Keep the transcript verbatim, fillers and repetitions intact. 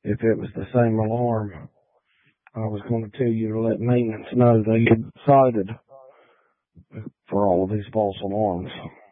if it was the same alarm, I was going to tell you to let maintenance know they had decided for all of these false alarms.